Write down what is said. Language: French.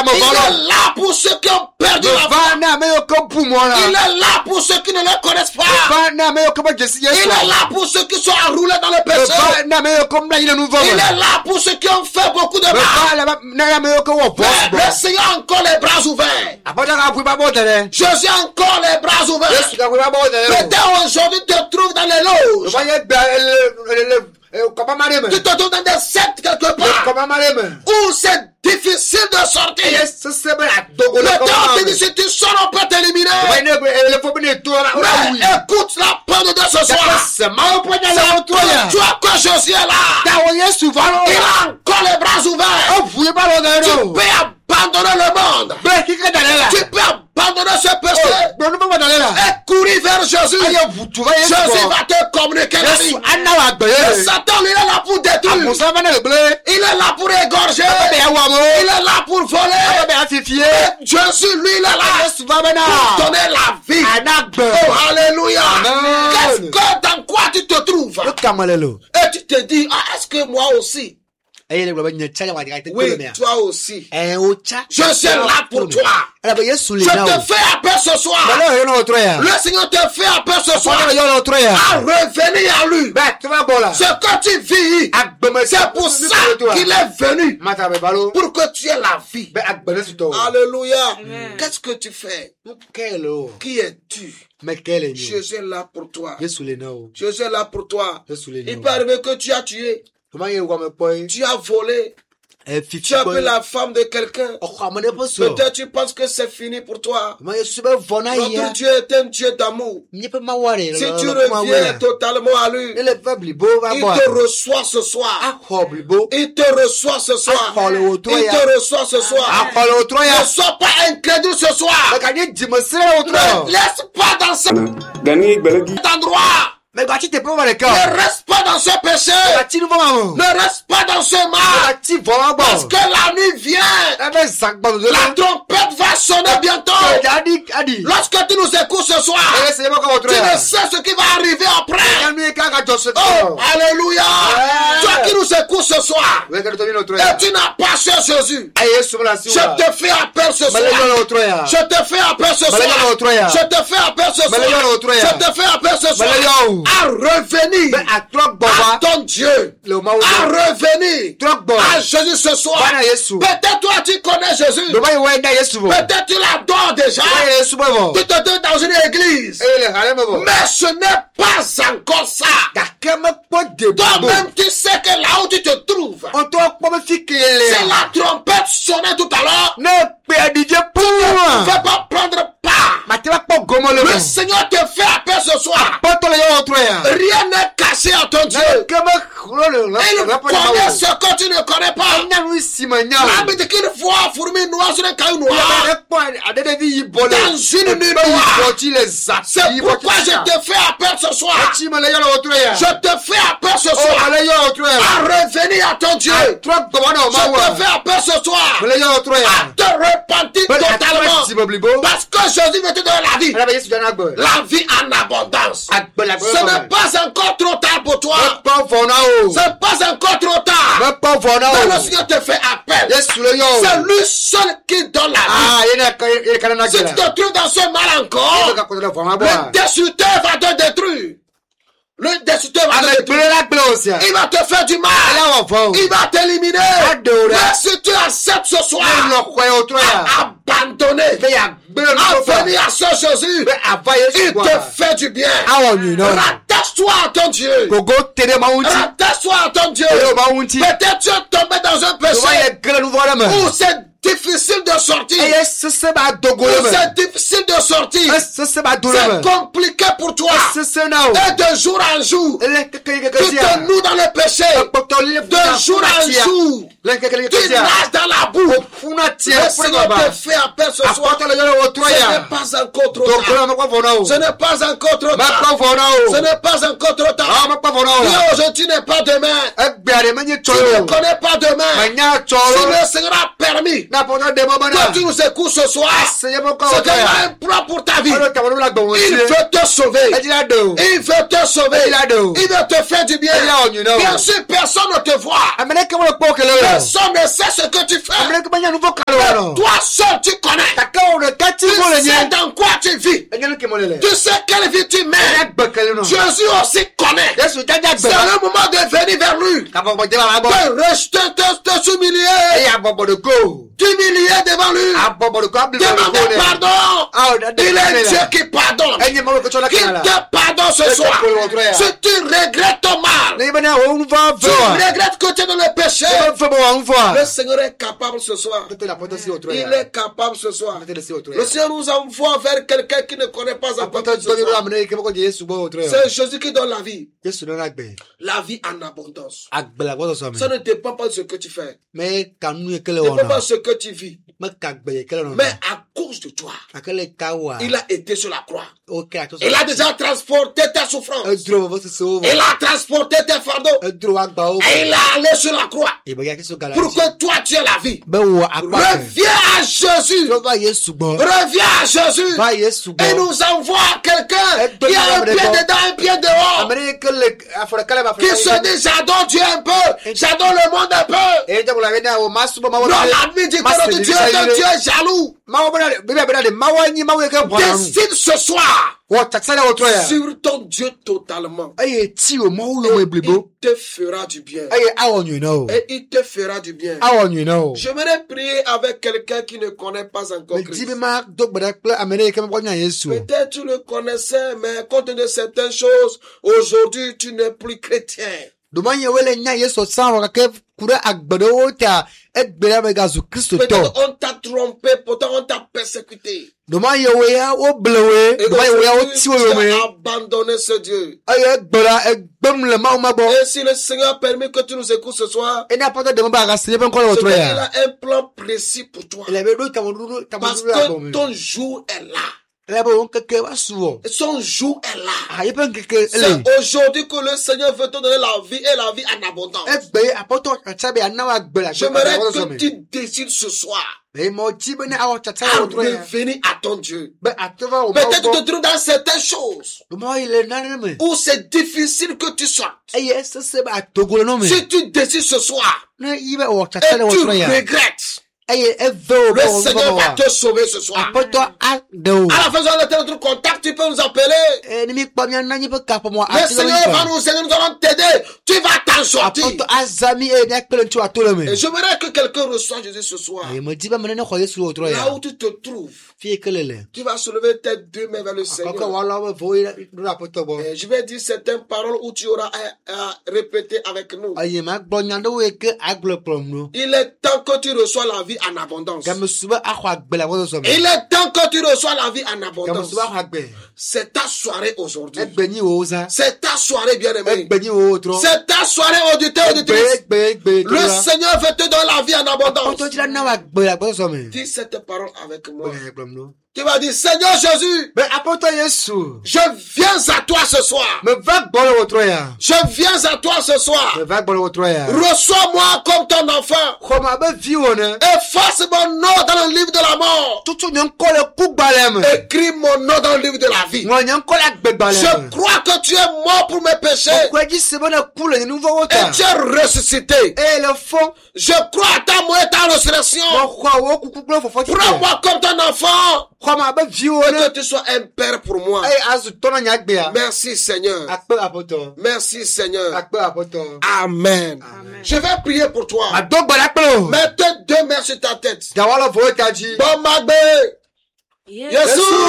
est là pour ceux qui ont perdu la foi. Il est là pour ceux qui ne le connaissent pas. Il est là pour ceux qui sont enroulés dans le péché. Il est là pour ceux qui ont fait beaucoup de mal. Le Seigneur a encore les bras ouverts. Jésus a encore les bras ouverts. Peut-être aujourd'hui tu te trouves dans les loges. Tu te trouves dans des sectes quelque part où c'est difficile de sortir. Le temps te dit si tu sors on peut t'éliminer. Mais écoute la parole de ce soir. Tu vois que Jésus est là. Il a encore les bras ouverts. Tu peux abandonner le monde. Tu peux abandonner ce péché et courir vers Jésus. Jésus va te communiquer la vie. Le Satan, il est là pour détruire. Il est là pour égorger. Il est là pour voler. Jésus, lui, il est là pour donner la vie. Oh, alléluia. Dans quoi tu te trouves? Et tu te dis, est-ce que moi aussi? Oui, toi aussi. Je suis là pour toi. Je te fais appel ce soir. Le Seigneur te fait appel ce soir à revenir à lui. Ce que tu vis, c'est pour ça qu'il est venu. Pour que tu aies la vie. Alléluia. Qu'est-ce que tu fais? Qui es-tu? Jésus est là pour toi. Jésus est là pour toi. Il peut arriver que tu as tué. Tu as volé. Tu as pris la femme de quelqu'un. Peut-être tu penses que c'est fini pour toi. Notre Dieu est un Dieu d'amour. Si tu reviens totalement à lui, il te reçoit ce soir. Il te reçoit ce soir. Il te reçoit ce soir. Ne sois pas incrédule ce soir. Ne laisse pas dans cet endroit. Ne reste pas dans ce péché. Ne reste pas dans ce mal. Parce que la nuit vient. La trompette va sonner bientôt. Lorsque tu nous écoutes ce soir, tu ne sais ce qui va arriver après. Oh, alléluia. Toi qui nous écoutes ce soir, et tu n'as pas cherché Jésus, je te fais appel ce soir. Je te fais appel ce soir. Je te fais appel ce soir. Je te fais appel ce soir. À revenir à ton Dieu, à revenir à Jésus ce soir. Peut-être toi tu connais Jésus, peut-être tu l'adores déjà, tu te trouves dans une église, mais ce n'est pas encore ça. Toi-même tu sais que là où tu te trouves, c'est la trompette sonnait tout à l'heure, tu ne vas pas prendre part. Le Seigneur te fait appel ce soir. Rien n'est caché à ton Dieu. Il connaît ce que tu ne connais pas. La Bible dit qu'il voit fourmi noire sur un caillou noir. Dans une nuit noire. C'est pourquoi je te fais appel ce soir. Je te fais appel ce soir à revenir à ton Dieu. Je te fais appel ce soir à te repentir totalement. Parce que Jésus veut te donner la vie. La vie en abondance. Ce n'est pas encore trop tard pour toi. Ce n'est pas encore trop tard. Mais le Seigneur te fait appel. C'est lui seul qui donne la vie. Si tu te trouves dans ce mal encore, le destructeur va te détruire. Le destructeur va te détruire. Il va te faire du mal. Il va t'éliminer. Mais si tu acceptes ce soir abandonner, à venir à ce Jésus, il te fait du bien. Rattache-toi à ton Dieu. Rattache-toi à ton Dieu. Peut-être tu es tombé dans un péché où c'est difficile de sortir. C'est difficile de sortir. C'est compliqué pour toi. Et de jour en jour, tu te noues dans le péché. De jour en jour, tu nages dans la boue. Le Seigneur te fait appel ce soir. Ce n'est pas encore trop tard. Ce n'est pas encore trop tard. Ce n'est pas encore trop tard. Aujourd'hui n'est pas demain. Tu ne connais pas demain. Si le Seigneur a permis, quand tu nous écoutes ce soir, c'est qu'il a un plan pour ta vie. Il veut te sauver. Il veut te sauver. Il veut te faire du bien. Bien sûr, personne ne te voit. Personne ne sait ce que tu fais. Mais Toi seul tu connais. Tu sais dans quoi tu vis. Tu sais quelle vie tu mènes. Jésus aussi connaît. C'est le moment de venir vers lui. De s'humilier. D'humilier devant lui. Demander pardon. Il est Dieu qui pardonne. Qu'il te pardonne ce soir. Si tu regrettes ton mal. Tu regrettes que tu es dans le péché. Le Seigneur est capable ce soir. Il est capable ce soir. Le Seigneur nous envoie vers quelqu'un qui ne connaît pas encore ce soir. C'est Jésus qui donne la vie. La vie en abondance. Ça ne dépend pas de ce que tu fais. Ça ne dépend pas de ce que tu vis. Mais à cause de toi, il a été sur la croix. Il a déjà transporté tes souffrances. Il a transporté tes fardeaux. Et il est allé sur la croix. Pour que toi tu aies la vie. Reviens à Jésus. Reviens à Jésus. Et nous envoie quelqu'un qui a un pied dedans, un pied dehors. Qui se dit j'adore Dieu un peu. J'adore le monde un peu. Non, la vie dit que Dieu est jaloux. Décide ce soir sur ton Dieu totalement. Et il te fera du bien. Et il te fera du bien. J'aimerais prier avec quelqu'un qui ne connaît pas encore Christ. Peut-être tu le connaissais, mais compte de certaines choses, aujourd'hui tu n'es plus chrétien. Peut-être on t'a trompé, pourtant on t'a persécuté. Et donc tu as abandonné ce Dieu. Et si le Seigneur a permis que tu nous écoutes ce soir, c'est qu'il a un plan précis pour toi. Parce que ton jour est là. Son jour est là. C'est aujourd'hui que le Seigneur veut te donner la vie et la vie en abondance. J'aimerais que tu décides ce soir à revenir à ton Dieu. Peut-être tu te trouves dans certaines choses où c'est difficile que tu sortes. Si tu décides ce soir et tu regrettes, le Seigneur va te sauver ce soir. À la fin de notre contact, tu peux nous appeler. Le Seigneur va nous aider, nous allons t'aider. Tu vas t'en sortir. Et j'aimerais que quelqu'un reçoive Jésus ce soir. Là où tu te trouves, tu vas soulever tes deux mains vers le Seigneur. Et je vais dire certaines paroles où tu auras à répéter avec nous. Il est temps que tu reçois la vie en abondance. Il est temps que tu reçois la vie en abondance. C'est ta soirée aujourd'hui. C'est ta soirée bien-aimée. C'est ta soirée auditeur. Le Seigneur veut te donner la vie en abondance. Dis cette parole avec moi. Tu vas dire, Seigneur Jésus, je viens à toi ce soir. Je viens à toi ce soir. Reçois-moi comme ton enfant. Efface mon nom dans le livre de la mort. Écris mon nom dans le livre de la vie. Je crois que tu es mort pour mes péchés. Et tu es ressuscité. Je crois à ta mort et ta résurrection. Prends-moi comme ton enfant. Et que tu sois un père pour moi. Merci Seigneur. Merci Seigneur. Amen. Je vais prier pour toi. Mets tes deux mains sur ta tête. Bon Magbe. Yes.